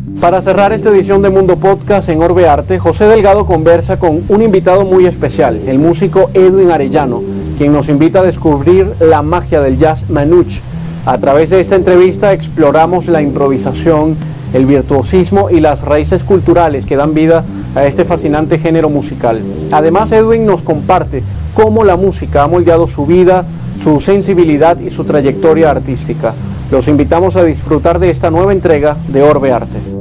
Para cerrar esta edición de Mundo Podcast en Orbe Arte, José Delgado conversa con un invitado muy especial, el músico Edwin Arellano, quien nos invita a descubrir la magia del jazz manouche. A través de esta entrevista exploramos la improvisación, el virtuosismo y las raíces culturales que dan vida a este fascinante género musical. Además, Edwin nos comparte cómo la música ha moldeado su vida, su sensibilidad y su trayectoria artística. Los invitamos a disfrutar de esta nueva entrega de Orbe Arte.